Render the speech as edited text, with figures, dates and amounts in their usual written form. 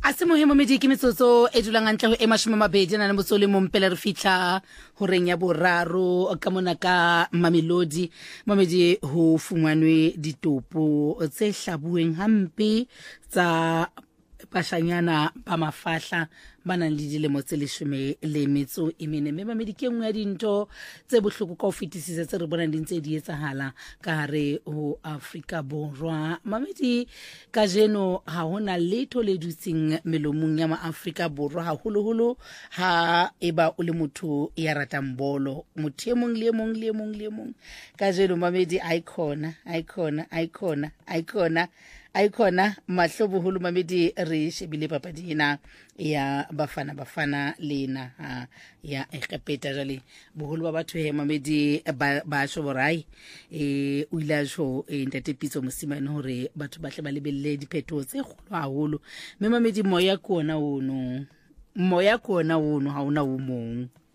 a se mohemo mediki metsotso e dulang hantle ho e 20 na le mosole mo mpela re fitla ho reng ya boraro ka mona ka Mamelodi mamedi ho fungwanwe ditopo tse hlabuweng hampe tsa bashanyana ba mafahla bana le dilemo tse 14 mme mamedi ke nngwe ya dinto tse bohloko ka ho fetisisa tse re bonang di ntse di etsahala ka hare ho Afrika Borwa. Mamedi ka jeno ha hona letho le dutseng melomong ya ma-Afrika Borwa haholo ha eba o le motho ya ratang bolo motho e mong le e mong ka jeno mamedi aikona mahloboholo mamedi re shebile papadi ena ya bafana lena ya ekapeta jale boholo ba batho he mamedi ba shoborai o ile a jo ntate Pitso Mosimane hore batho ba tle ba lebelle diphetho tse kgolo haholo mme mamedi moya kona ono ha ona o mong